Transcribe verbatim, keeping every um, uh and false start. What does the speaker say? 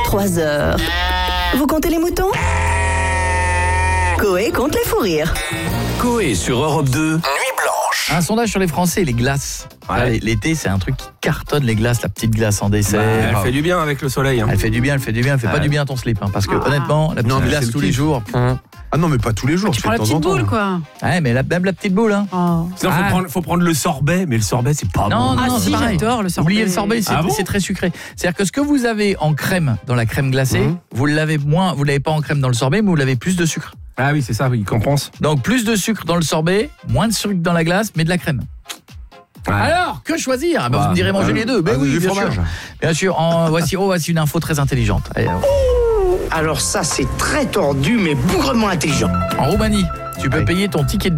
trois heures. Vous comptez les moutons ? Coé compte les fous rires. Coé sur Europe deux, Nuit Blanche. Un sondage sur les Français et les glaces. Ouais. L'été, c'est un truc qui cartonne, les glaces, la petite glace en dessert. Bah, elle fait du bien avec le soleil. Hein. Elle fait du bien, elle fait du bien, elle fait Ah pas ouais. du bien à ton slip. Hein, parce que Ah. honnêtement, la petite Non, mais glace c'est tous le les kiff. jours. Ah non, mais pas tous les jours. Tu fais prends la de temps petite en temps. boule, quoi. Ouais, mais la, même la petite boule. Hein. Oh. Sinon, faut, Ah. prendre, faut prendre le sorbet, mais le sorbet, c'est pas Non, bon. non, Ah non, si, c'est pareil. j'adore le sorbet. Oubliez le sorbet, c'est Ah bon c'est très sucré. C'est-à-dire que ce que vous avez en crème dans la crème glacée, Mhm. vous l'avez moins, vous l'avez pas en crème dans le sorbet, mais vous l'avez plus de sucre. Ah oui, c'est ça, oui, compense. Donc plus de sucre dans le sorbet, moins de sucre dans la glace, mais de la crème. Ouais. Alors, que choisir? Ah bah, Bah, vous me direz manger euh, les deux. Ben ah, oui, du bien fromage. sûr. Bien sûr. En, voici, oh, voici une info très intelligente. Allez, Alors ça, c'est très tordu, mais bougrement intelligent. en Roumanie, tu peux Ouais. payer ton ticket de